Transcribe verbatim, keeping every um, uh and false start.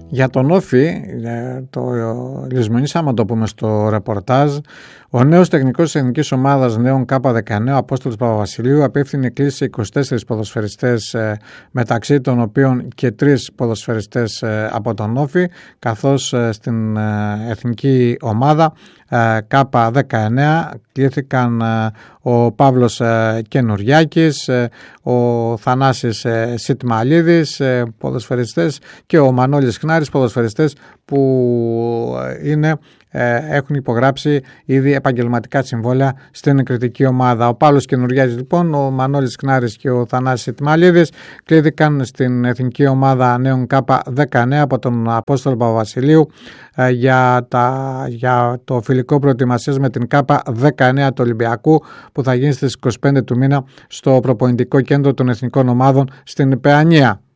Για τον Όφη, το λησμονήσαμε να το πούμε στο ρεπορτάζ, ο νέος τεχνικός της εθνικής ομάδας νέων Κάπα δεκαεννέα, ο Απόστολος Παπαβασιλείου, απέφθινε κλήση σε είκοσι τέσσερις ποδοσφαιριστές, μεταξύ των οποίων και τρεις ποδοσφαιριστές από τον Όφη, καθώς στην εθνική ομάδα Κάπα δεκαεννέα κλήθηκαν ο Παύλος Καινουριάκης, ο Θανάσης Σιτμαλίδης, ποδοσφαιριστές, και ο Μανώλης Χνάρης, ποδοσφαιριστές που είναι, έχουν υπογράψει ήδη επαγγελματικά συμβόλαια στην κριτική ομάδα. Ο Παύλος Καινουριάκης λοιπόν, ο Μανώλης Χνάρης και ο Θανάσης Σιτμαλίδης κλήθηκαν στην εθνική ομάδα νέων Κάπα δεκαεννέα από τον Απόστολο Παπαβασιλείου για, τα, για το φιλικό προετοιμασίας με την Κάπα δεκαεννέα του Ολυμπιακού, που θα γίνει στις είκοσι πέντε του μήνα στο προπονητικό κέντρο των εθνικών ομάδων στην Παιανία.